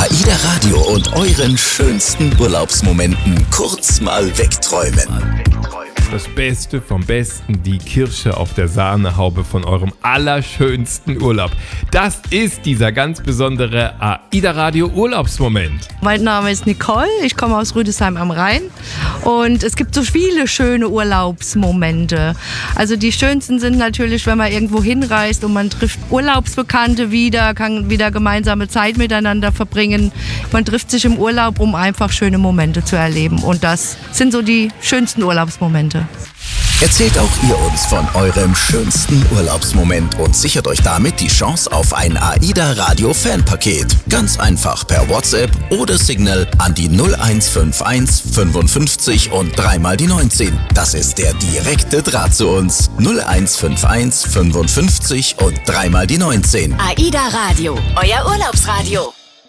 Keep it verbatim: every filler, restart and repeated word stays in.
AIDA Radio und euren schönsten Urlaubsmomenten kurz mal wegträumen. Das Beste vom Besten, die Kirsche auf der Sahnehaube von eurem allerschönsten Urlaub. Das ist dieser ganz besondere AIDA Radio Urlaubsmoment. Mein Name ist Nicole, ich komme aus Rüdesheim am Rhein und es gibt so viele schöne Urlaubsmomente. Also die schönsten sind natürlich, wenn man irgendwo hinreist und man trifft Urlaubsbekannte wieder, kann wieder gemeinsame Zeit miteinander verbringen. Man trifft sich im Urlaub, um einfach schöne Momente zu erleben und das sind so die schönsten Urlaubsmomente. Erzählt auch ihr uns von eurem schönsten Urlaubsmoment und sichert euch damit die Chance auf ein AIDA Radio Fanpaket. Ganz einfach per WhatsApp oder Signal an die null eins fünf eins fünfundfünfzig und dreimal die neunzehn. Das ist der direkte Draht zu uns. null eins fünf eins fünfundfünfzig und dreimal die neunzehn. AIDA Radio, euer Urlaubsradio.